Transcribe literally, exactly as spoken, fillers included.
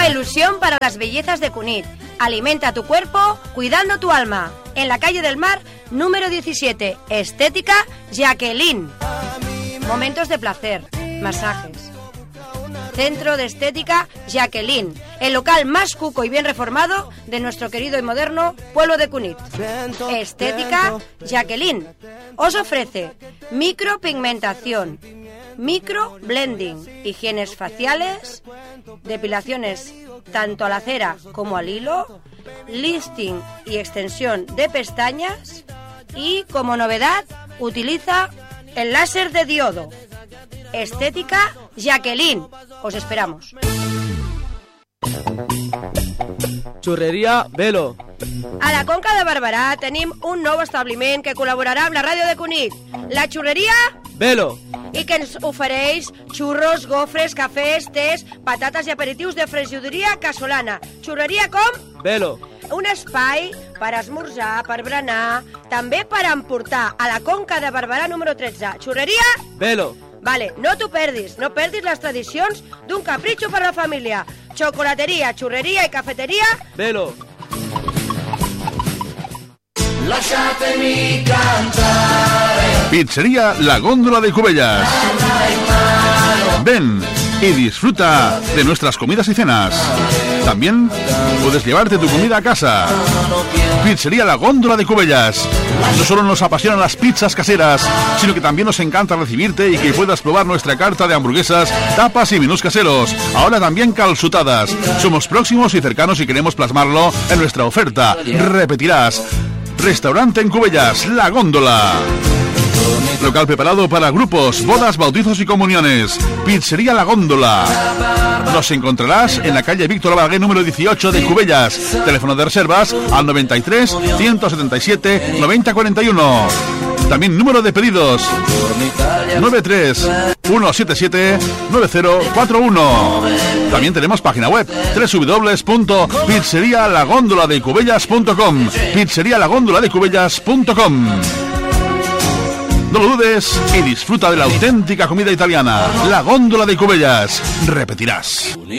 Nueva ilusión para las bellezas de Cunit. Alimenta tu cuerpo cuidando tu alma. En la calle del Mar, número diecisiete. Estética Jacqueline. Momentos de placer. Masajes. Centro de Estética Jacqueline, el local más cuco y bien reformado de nuestro querido y moderno pueblo de Cunit. Estética Jacqueline os ofrece micropigmentación, microblending, higienes faciales, depilaciones tanto a la cera como al hilo, lifting y extensión de pestañas y, como novedad, utiliza el láser de diodo. Estética Jacqueline. Os esperamos. Xurreria Velo. A la Conca de Barberà tenim un nou establiment que col·laborarà amb la ràdio de Cunit, la Xurreria Velo, i que ens ofereix xurros, gofres, cafès, tés, patates i aperitius de fregidoria casolana. Xurreria com? Velo. Un espai per esmorzar, per berenar, també per emportar a la Conca de Barberà número tretze. Xurreria Velo. Vale, no t'ho perdis, no perdis les tradicions d'un capritxo per la família. Xocolateria, xurreria i cafeteria Velo. Lasciatemi cantare. Pizzería La Góndola de Cubellas. Ven y disfruta de nuestras comidas y cenas. También puedes llevarte tu comida a casa. Pizzería La Góndola de Cubellas. No solo nos apasionan las pizzas caseras, sino que también nos encanta recibirte y que puedas probar nuestra carta de hamburguesas, tapas y menús caseros. Ahora también calzutadas. Somos próximos y cercanos y queremos plasmarlo en nuestra oferta. Repetirás. Restaurante en Cubellas, La Góndola. Local preparado para grupos, bodas, bautizos y comuniones. Pizzería La Góndola. Nos encontrarás en la calle Víctor Balaguer número dieciocho de Cubellas. Teléfono de reservas al noventa y tres, ciento setenta y siete, noventa cuarenta y uno. También número de pedidos noventa y tres, ciento setenta y siete, noventa cuarenta y uno. También tenemos página web doble u doble u doble u punto pizzeria la góndola de cubellas punto com. Pizzería La Góndola de Cubellas punto com. No lo dudes y disfruta de la auténtica comida italiana. La Góndola de Cubellas. Repetirás.